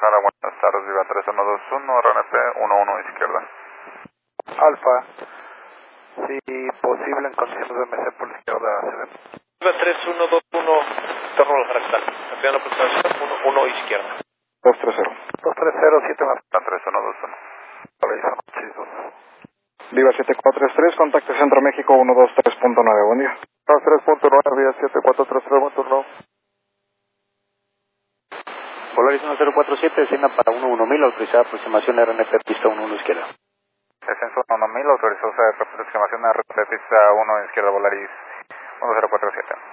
Guadalajara, buenas tardes, Viva 3121, RNP 11 izquierda. Alfa, si posible en condiciones de MC por la izquierda, se ve. Viva 3121, torno al rectal, hacia la aproximación 11 izquierda. 230. 230, 7 más. 3121. Sí, 2. Viva 7433, contacto Centro México 123.9, buen día. 23.9, Viva 7433, buen turno. Polaris 1047, designa para 11000, autorizada aproximación RNP pista 11 izquierda. Descenso 1000, autorizó aproximación RNP pista 1 izquierda, Volaris 1047.